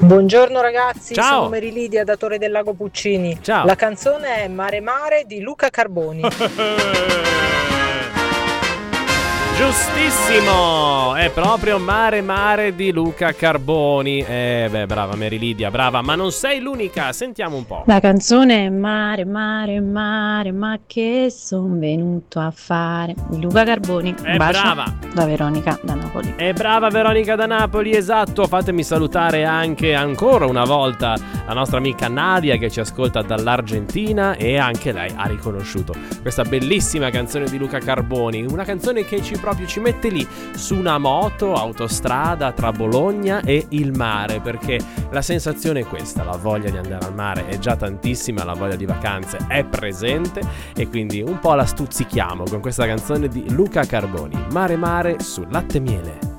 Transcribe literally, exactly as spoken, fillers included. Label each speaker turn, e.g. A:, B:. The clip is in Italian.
A: Buongiorno ragazzi,
B: Ciao.
A: sono Merilidia da Torre del Lago Puccini.
B: Ciao.
A: La canzone è Mare Mare di Luca Carboni.
B: Giustissimo, è proprio Mare Mare di Luca Carboni. Eh beh, brava Merilidia, brava, ma non sei l'unica, sentiamo un po'.
C: La canzone è Mare, mare, mare, ma che son venuto a fare di Luca Carboni.
B: È
C: Un bacio
B: brava.
C: da Veronica da Napoli.
B: È brava Veronica da Napoli, esatto. Fatemi salutare anche ancora una volta la nostra amica Nadia che ci ascolta dall'Argentina, e anche lei ha riconosciuto questa bellissima canzone di Luca Carboni, una canzone che ci proprio ci mette lì su una moto, autostrada tra Bologna e il mare, perché la sensazione è questa, la voglia di andare al mare è già tantissima, la voglia di vacanze è presente, e quindi un po' la stuzzichiamo con questa canzone di Luca Carboni, Mare Mare su Latte Miele.